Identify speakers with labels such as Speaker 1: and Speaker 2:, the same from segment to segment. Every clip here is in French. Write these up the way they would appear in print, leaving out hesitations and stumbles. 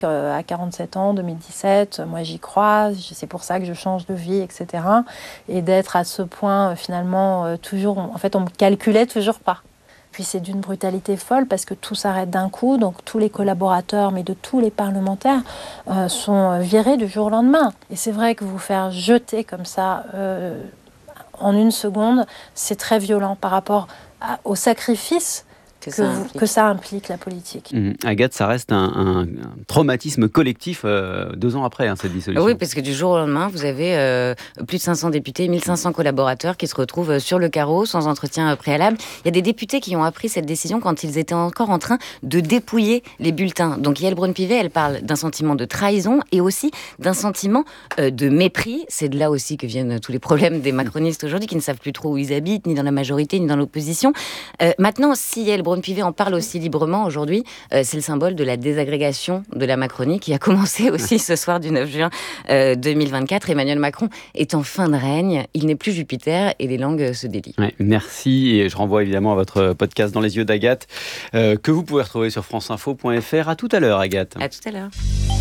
Speaker 1: À 47 ans, 2017, moi j'y crois, c'est pour ça que je change de vie, etc. Et d'être à ce point, finalement, toujours, en fait, on me calculait toujours pas. Puis c'est d'une brutalité folle parce que tout s'arrête d'un coup, donc tous les collaborateurs, mais de tous les parlementaires, sont virés du jour au lendemain. Et c'est vrai que vous faire jeter comme ça en une seconde, c'est très violent par rapport au sacrifice que ça implique la politique.
Speaker 2: Agathe, ça reste un traumatisme collectif 2 ans après cette dissolution.
Speaker 3: Oui, parce que du jour au lendemain, vous avez plus de 500 députés, 1500 collaborateurs qui se retrouvent sur le carreau, sans entretien préalable. Il y a des députés qui ont appris cette décision quand ils étaient encore en train de dépouiller les bulletins. Donc Yael Braun-Pivet, elle parle d'un sentiment de trahison et aussi d'un sentiment de mépris. C'est de là aussi que viennent tous les problèmes des macronistes aujourd'hui, qui ne savent plus trop où ils habitent, ni dans la majorité, ni dans l'opposition. Maintenant, si Yael Braun-Pivet en parle aussi librement aujourd'hui, c'est le symbole de la désagrégation de la Macronie qui a commencé aussi ce soir du 9 juin 2024. Emmanuel Macron est en fin de règne, il n'est plus Jupiter et les langues se délient.
Speaker 2: Ouais, merci, et je renvoie évidemment à votre podcast Dans les yeux d'Agathe, que vous pouvez retrouver sur franceinfo.fr. À tout à l'heure, Agathe.
Speaker 3: À tout à l'heure.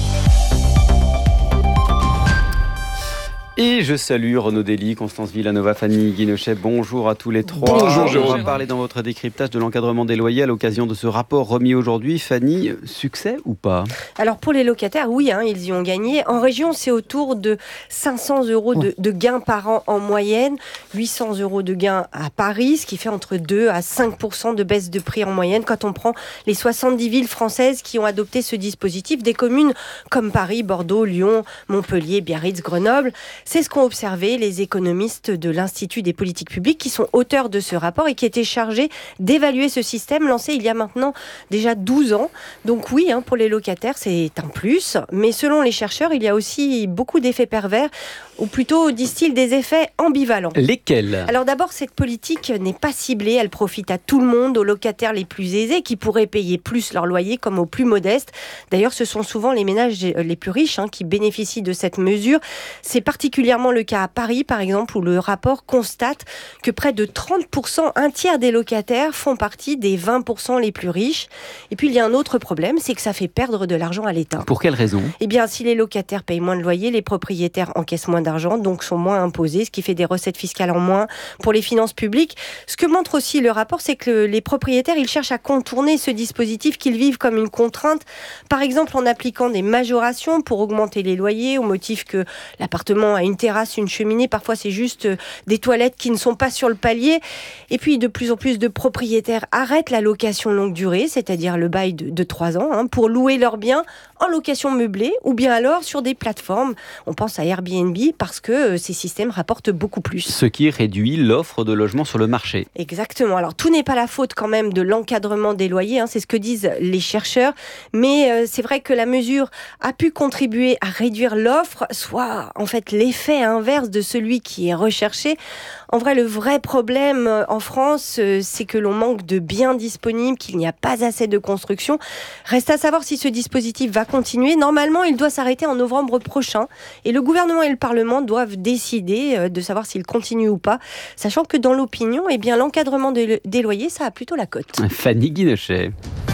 Speaker 2: Et je salue Renaud Dely, Constance Villanova, Fanny Guinochet. Bonjour à tous les trois.
Speaker 4: Bonjour Jérôme.
Speaker 2: On va parler dans votre décryptage de l'encadrement des loyers à l'occasion de ce rapport remis aujourd'hui. Fanny, succès ou pas ?
Speaker 5: Alors pour les locataires, oui, ils y ont gagné. En région, c'est autour de 500 € de gains par an en moyenne, 800 € de gains à Paris, ce qui fait entre 2 à 5% de baisse de prix en moyenne quand on prend les 70 villes françaises qui ont adopté ce dispositif, des communes comme Paris, Bordeaux, Lyon, Montpellier, Biarritz, Grenoble. C'est ce qu'ont observé les économistes de l'Institut des politiques publiques qui sont auteurs de ce rapport et qui étaient chargés d'évaluer ce système lancé il y a maintenant déjà 12 ans. Donc oui, pour les locataires, c'est un plus. Mais selon les chercheurs, il y a aussi beaucoup d'effets pervers, ou plutôt, disent-ils, des effets ambivalents.
Speaker 2: Lesquels ?
Speaker 5: Alors d'abord, cette politique n'est pas ciblée, elle profite à tout le monde, aux locataires les plus aisés qui pourraient payer plus leur loyer comme aux plus modestes. D'ailleurs, ce sont souvent les ménages les plus riches qui bénéficient de cette mesure. C'est particulièrement le cas à Paris, par exemple, où le rapport constate que près de 30%, un tiers des locataires font partie des 20% les plus riches. Et puis, il y a un autre problème, c'est que ça fait perdre de l'argent à l'État.
Speaker 2: Pour quelle raison ?
Speaker 5: Eh bien, si les locataires payent moins de loyer, les propriétaires encaissent moins d'argent, donc sont moins imposés, ce qui fait des recettes fiscales en moins pour les finances publiques. Ce que montre aussi le rapport, c'est que les propriétaires, ils cherchent à contourner ce dispositif qu'ils vivent comme une contrainte, par exemple en appliquant des majorations pour augmenter les loyers, au motif que l'appartement a une terrasse, une cheminée, parfois c'est juste des toilettes qui ne sont pas sur le palier. Et puis de plus en plus de propriétaires arrêtent la location longue durée, c'est-à-dire le bail de 3 ans, pour louer leurs biens en location meublée ou bien alors sur des plateformes. On pense à Airbnb parce que ces systèmes rapportent beaucoup plus.
Speaker 2: Ce qui réduit l'offre de logements sur le marché.
Speaker 5: Exactement. Alors tout n'est pas la faute quand même de l'encadrement des loyers, c'est ce que disent les chercheurs, mais c'est vrai que la mesure a pu contribuer à réduire l'offre, soit en fait l'effet inverse de celui qui est recherché. En vrai, le vrai problème en France, c'est que l'on manque de biens disponibles, qu'il n'y a pas assez de construction. Reste à savoir si ce dispositif va continuer. Normalement, il doit s'arrêter en novembre prochain. Et le gouvernement et le Parlement doivent décider de savoir s'il continue ou pas. Sachant que dans l'opinion, l'encadrement des loyers, ça a plutôt la cote.
Speaker 2: Fanny Guinochet.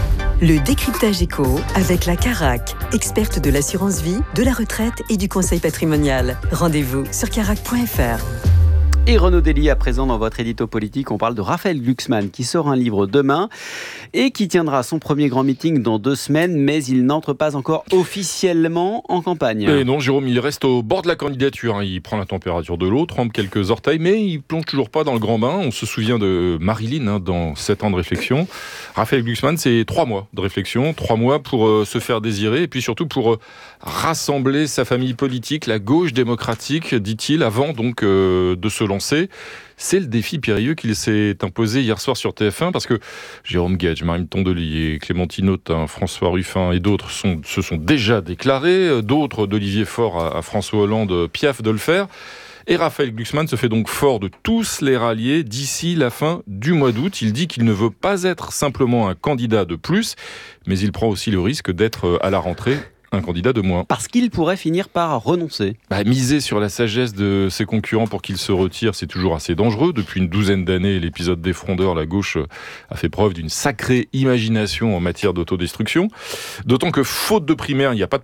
Speaker 6: Le décryptage éco avec la Carac, experte de l'assurance vie, de la retraite et du conseil patrimonial. Rendez-vous sur carac.fr.
Speaker 2: Et Renaud Dely, à présent dans votre édito politique, on parle de Raphaël Glucksmann qui sort un livre demain et qui tiendra son premier grand meeting dans 2 semaines, mais il n'entre pas encore officiellement en campagne.
Speaker 4: Et non, Jérôme, il reste au bord de la candidature. Il prend la température de l'eau, trempe quelques orteils, mais il plonge toujours pas dans le grand bain. On se souvient de Marilyn dans 7 ans de réflexion. Raphaël Glucksmann, c'est 3 mois de réflexion, 3 mois pour se faire désirer et puis surtout pour rassembler sa famille politique, la gauche démocratique, dit-il, avant donc de se lancer. C'est le défi périlleux qu'il s'est imposé hier soir sur TF1 parce que Jérôme Guedj, Marine Tondelier, Clémentine Autain, François Ruffin et d'autres se sont déjà déclarés, d'autres d'Olivier Faure à François Hollande, Piaf de le faire. Et Raphaël Glucksmann se fait donc fort de tous les rallier d'ici la fin du mois d'août. Il dit qu'il ne veut pas être simplement un candidat de plus, mais il prend aussi le risque d'être à la rentrée un candidat de moins.
Speaker 2: Parce qu'il pourrait finir par renoncer.
Speaker 4: Miser sur la sagesse de ses concurrents pour qu'ils se retirent, c'est toujours assez dangereux. Depuis une 12aine d'années, l'épisode des frondeurs, la gauche a fait preuve d'une sacrée imagination en matière d'autodestruction. D'autant que, faute de primaire, il n'y a pas de